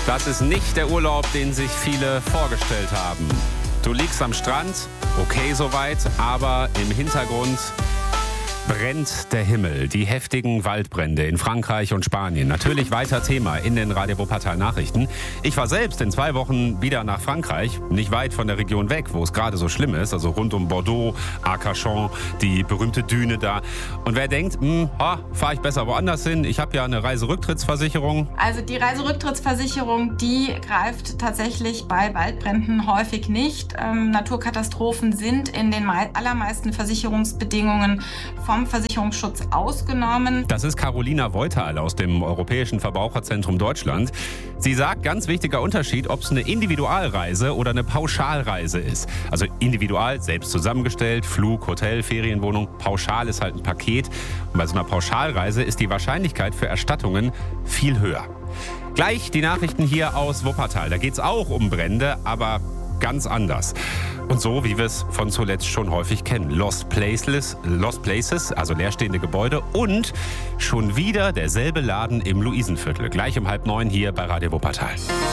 Das ist nicht der Urlaub, den sich viele vorgestellt haben. Du liegst am Strand, okay soweit, aber im Hintergrund brennt der Himmel. Die heftigen Waldbrände in Frankreich und Spanien. Natürlich weiter Thema in den Radio Wuppertal Nachrichten. Ich war selbst in 2 Wochen wieder nach Frankreich, nicht weit von der Region weg, wo es gerade so schlimm ist, also rund um Bordeaux, Arcachon, die berühmte Düne da. Und wer denkt, fahre ich besser woanders hin, ich habe ja eine Reiserücktrittsversicherung. Also die Reiserücktrittsversicherung, die greift tatsächlich bei Waldbränden häufig nicht. Naturkatastrophen sind in den allermeisten Versicherungsbedingungen vom Versicherungsschutz ausgenommen. Das ist Carolina Voital aus dem Europäischen Verbraucherzentrum Deutschland. Sie sagt, ganz wichtiger Unterschied, ob es eine Individualreise oder eine Pauschalreise ist. Also individual, selbst zusammengestellt, Flug, Hotel, Ferienwohnung. Pauschal ist halt ein Paket. Und bei so einer Pauschalreise ist die Wahrscheinlichkeit für Erstattungen viel höher. Gleich die Nachrichten hier aus Wuppertal. Da geht es auch um Brände, aber ganz anders. Und so, wie wir es von zuletzt schon häufig kennen. Lost Places, also leerstehende Gebäude und schon wieder derselbe Laden im Luisenviertel. Gleich um 8:30 hier bei Radio Wuppertal.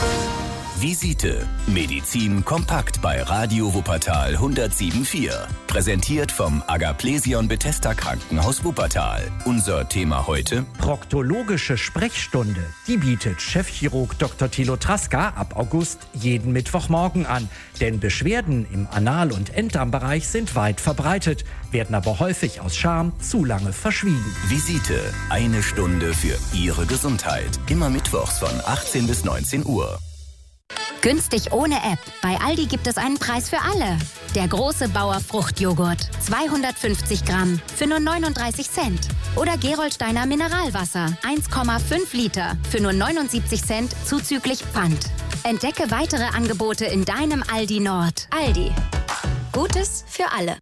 Visite. Medizin kompakt bei Radio Wuppertal 107.4. Präsentiert vom Agaplesion Bethesda Krankenhaus Wuppertal. Unser Thema heute: Proktologische Sprechstunde. Die bietet Chefchirurg Dr. Thilo Traska ab August jeden Mittwochmorgen an. Denn Beschwerden im Anal- und Enddarmbereich sind weit verbreitet, werden aber häufig aus Scham zu lange verschwiegen. Visite. 1 Stunde für Ihre Gesundheit. Immer mittwochs von 18 bis 19 Uhr. Günstig ohne App. Bei Aldi gibt es einen Preis für alle. Der große Bauer Fruchtjoghurt. 250 Gramm für nur 39 Cent. Oder Gerolsteiner Mineralwasser. 1,5 Liter für nur 79 Cent zuzüglich Pfand. Entdecke weitere Angebote in deinem Aldi Nord. Aldi. Gutes für alle.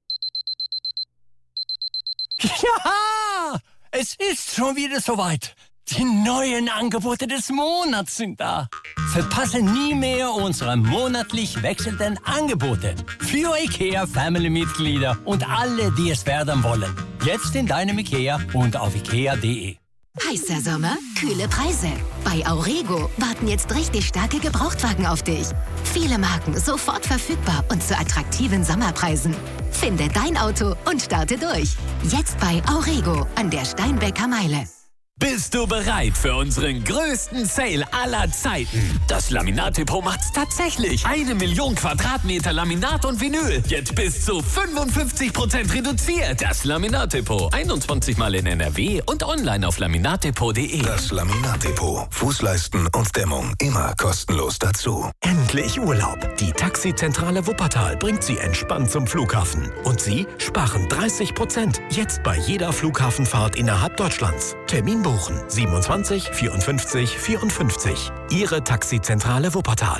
Ja! Es ist schon wieder soweit. Die neuen Angebote des Monats sind da. Verpasse nie mehr unsere monatlich wechselnden Angebote. Für IKEA-Family-Mitglieder und alle, die es werden wollen. Jetzt in deinem IKEA und auf ikea.de. Heißer Sommer, kühle Preise. Bei Aurego warten jetzt richtig starke Gebrauchtwagen auf dich. Viele Marken sofort verfügbar und zu attraktiven Sommerpreisen. Finde dein Auto und starte durch. Jetzt bei Aurego an der Steinbecker Meile. Bist du bereit für unseren größten Sale aller Zeiten? Das Laminat-Depot macht's tatsächlich. 1 Million Quadratmeter Laminat und Vinyl. Jetzt bis zu 55% reduziert. Das Laminat-Depot. 21 Mal in NRW und online auf laminatdepot.de. Das Laminat-Depot. Fußleisten und Dämmung immer kostenlos dazu. Endlich Urlaub. Die Taxizentrale Wuppertal bringt Sie entspannt zum Flughafen. Und Sie sparen 30%. Jetzt bei jeder Flughafenfahrt innerhalb Deutschlands. Termin buchen 27 54 54. Ihre Taxizentrale Wuppertal.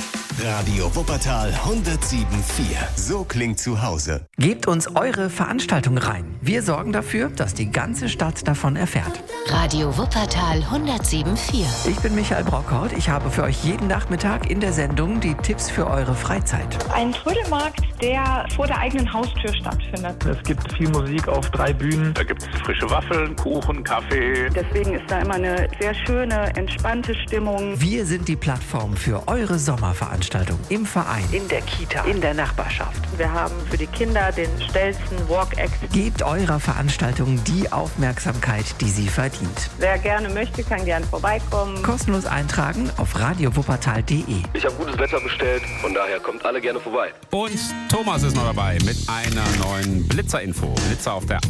Radio Wuppertal 107.4. So klingt zu Hause. Gebt uns eure Veranstaltung rein. Wir sorgen dafür, dass die ganze Stadt davon erfährt. Radio Wuppertal 107.4. Ich bin Michael Brockhaut. Ich habe für euch jeden Nachmittag in der Sendung die Tipps für eure Freizeit. Ein Trödelmarkt, der vor der eigenen Haustür stattfindet. Es gibt viel Musik auf 3 Bühnen. Da gibt es frische Waffeln, Kuchen, Kaffee. Deswegen ist da immer eine sehr schöne, entspannte Stimmung. Wir sind die Plattform für eure Sommerveranstaltung. Im Verein, in der Kita, in der Nachbarschaft. Wir haben für die Kinder den schnellsten Walk-Act. Gebt eurer Veranstaltung die Aufmerksamkeit, die sie verdient. Wer gerne möchte, kann gerne vorbeikommen. Kostenlos eintragen auf radiowuppertal.de. Ich habe gutes Wetter bestellt, von daher kommt alle gerne vorbei. Und Thomas ist noch dabei mit einer neuen Blitzer-Info. Blitzer auf der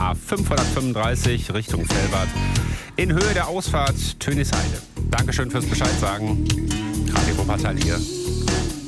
A535 Richtung Velbert in Höhe der Ausfahrt Tönisheide. Dankeschön fürs Bescheid sagen. Radio Wuppertal hier.